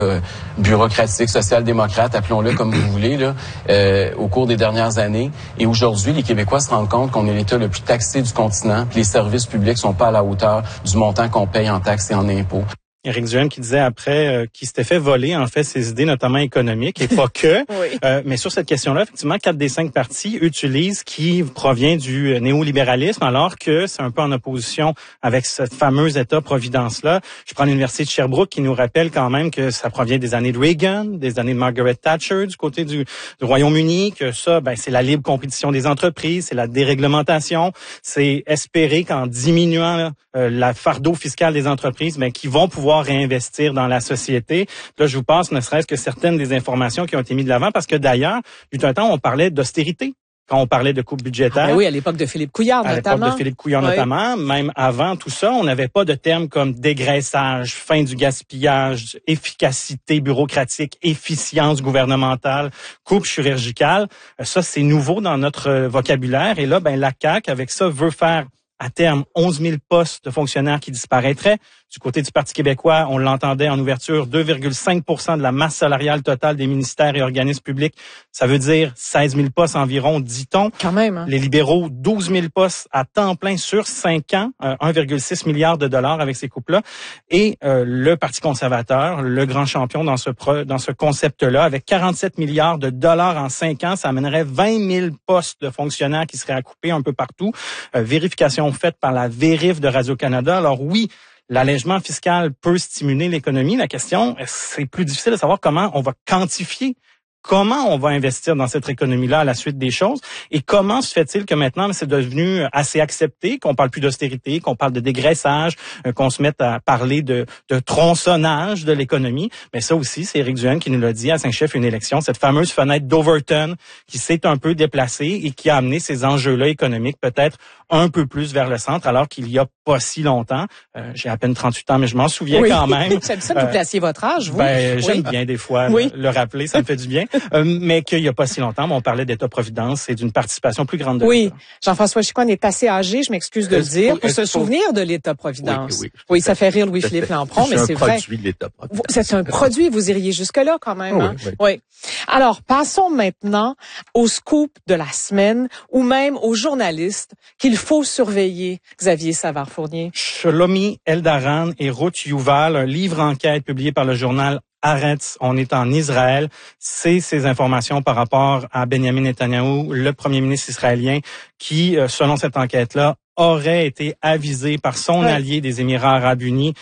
bureaucratique, social-démocrate, appelons-le comme vous voulez, là, au cours des dernières années. Et aujourd'hui, les Québécois se rendent compte qu'on est l'État le plus taxé du continent, puis les services publics sont pas à la hauteur du montant qu'on paye en taxes et en impôts. Éric Duhaime qui disait après qu'il s'était fait voler en fait ses idées notamment économiques et pas que. Oui. Mais sur cette question-là, effectivement, 4 des 5 partis utilisent qui provient du néolibéralisme alors que c'est un peu en opposition avec ce fameux État-providence-là. Je prends l'Université de Sherbrooke qui nous rappelle quand même que ça provient des années de Reagan, des années de Margaret Thatcher du côté du Royaume-Uni, que ça, c'est la libre compétition des entreprises, c'est la déréglementation, c'est espérer qu'en diminuant la fardeau fiscal des entreprises, qui vont pouvoir réinvestir dans la société. Là, je vous passe ne serait-ce que certaines des informations qui ont été mises de l'avant, parce que d'ailleurs, il y a un temps, on parlait d'austérité. Quand on parlait de coupe budgétaire. Oui, à l'époque de Philippe Couillard, notamment. À l'époque de Philippe Couillard, notamment. Même avant tout ça, on n'avait pas de termes comme dégraissage, fin du gaspillage, efficacité bureaucratique, efficience gouvernementale, coupe chirurgicale. Ça, c'est nouveau dans notre vocabulaire. Et là, la CAQ, avec ça, veut faire à terme 11 000 postes de fonctionnaires qui disparaîtraient. Du côté du Parti québécois, on l'entendait en ouverture, 2,5 % de la masse salariale totale des ministères et organismes publics. Ça veut dire 16 000 postes environ, dit-on. Quand même. Hein? Les libéraux, 12 000 postes à temps plein sur 5 ans, 1,6 milliard de dollars avec ces coupes-là. Et le Parti conservateur, le grand champion dans ce concept-là, avec 47 milliards de dollars en 5 ans, ça amènerait 20 000 postes de fonctionnaires qui seraient à couper un peu partout. Vérification faite par la Vérif de Radio-Canada. Alors oui, l'allègement fiscal peut stimuler l'économie. La question, c'est plus difficile de savoir comment on va quantifier, comment on va investir dans cette économie-là à la suite des choses et comment se fait-il que maintenant c'est devenu assez accepté qu'on parle plus d'austérité, qu'on parle de dégraissage, qu'on se mette à parler de tronçonnage de l'économie. Mais ça aussi, c'est Éric Duhaime qui nous l'a dit à Saint-Chef une élection, cette fameuse fenêtre d'Overton qui s'est un peu déplacée et qui a amené ces enjeux-là économiques peut-être un peu plus vers le centre alors qu'il y a pas si longtemps. J'ai à peine 38 ans, mais je m'en souviens quand même. J'aime ça que vous placiez votre âge, vous. J'aime bien des fois le rappeler, ça me fait du bien. Mais qu'il n'y a pas si longtemps, on parlait d'État-providence et d'une participation plus grande de l'État. Jean-François Chicoine est assez âgé, je m'excuse de le dire, pour se souvenir de l'État-providence. Oui, ça fait rire Louis-Philippe Lampron, mais c'est vrai. C'est un produit de l'État-providence. C'est un produit, vous iriez jusque-là quand même. Oui. Alors, passons maintenant au scoop de la semaine ou même aux journalistes qu'il faut surveiller, Xavier Savard-Fournier. Shlomi Eldaran et Ruth Yuval, un livre-enquête publié par le journal Haaretz, on est en Israël. C'est ces informations par rapport à Benjamin Netanyahou, le premier ministre israélien, qui, selon cette enquête-là, aurait été avisé par son allié des Émirats arabes unis,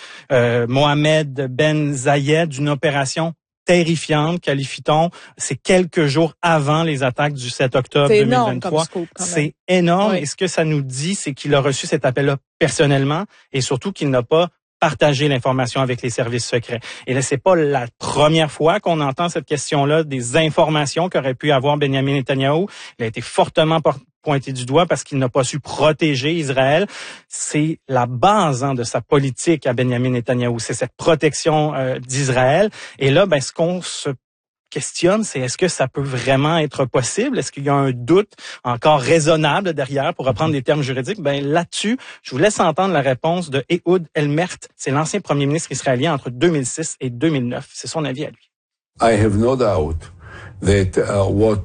Mohamed Ben Zayed, d'une opération terrifiante, qualifie-t-on. C'est quelques jours avant les attaques du 7 octobre 2023. C'est énorme. Et ce que ça nous dit, c'est qu'il a reçu cet appel-là personnellement et surtout qu'il n'a pas partager l'information avec les services secrets. Et là, c'est pas la première fois qu'on entend cette question-là des informations qu'aurait pu avoir Benjamin Netanyahou. Il a été fortement pointé du doigt parce qu'il n'a pas su protéger Israël. C'est la base de sa politique à Benjamin Netanyahou. C'est cette protection d'Israël. Et là, ce qu'on se questionne, c'est est-ce que ça peut vraiment être possible? Est-ce qu'il y a un doute encore raisonnable derrière, pour reprendre des termes juridiques? Là-dessus, je vous laisse entendre la réponse de Ehud Olmert. C'est l'ancien premier ministre israélien entre 2006 et 2009. C'est son avis à lui. I have no doubt that what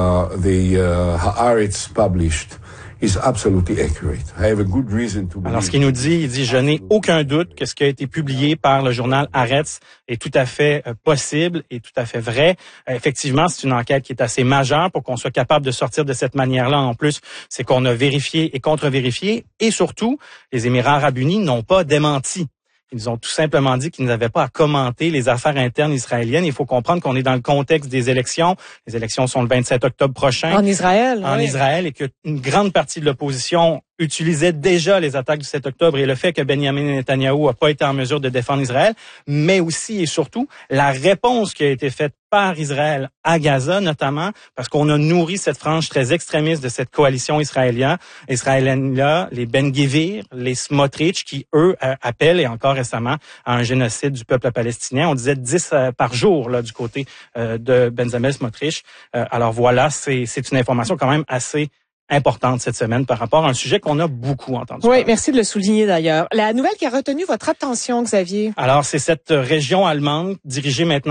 the Haaretz published is absolutely accurate. I have a good reason to believe. Alors, ce qu'il nous dit, il dit, je n'ai aucun doute que ce qui a été publié par le journal Haaretz est tout à fait possible et tout à fait vrai. Effectivement, c'est une enquête qui est assez majeure pour qu'on soit capable de sortir de cette manière-là. En plus, c'est qu'on a vérifié et contre-vérifié et surtout, les Émirats arabes unis n'ont pas démenti. Ils ont tout simplement dit qu'ils n'avaient pas à commenter les affaires internes israéliennes. Il faut comprendre qu'on est dans le contexte des élections. Les élections sont le 27 octobre prochain. En Israël. En Israël, et qu'une grande partie de l'opposition utilisait déjà les attaques du 7 octobre et le fait que Benjamin Netanyahou n'a pas été en mesure de défendre Israël, mais aussi et surtout la réponse qui a été faite par Israël à Gaza, notamment parce qu'on a nourri cette frange très extrémiste de cette coalition israélienne-là, les Ben-Gvir, les Smotrich, qui, eux, appellent, et encore récemment, à un génocide du peuple palestinien. On disait 10 par jour là du côté de Bezalel Smotrich. Alors voilà, c'est une information quand même assez importante cette semaine par rapport à un sujet qu'on a beaucoup entendu. Oui, merci de le souligner d'ailleurs. La nouvelle qui a retenu votre attention, Xavier. Alors, c'est cette région allemande dirigée maintenant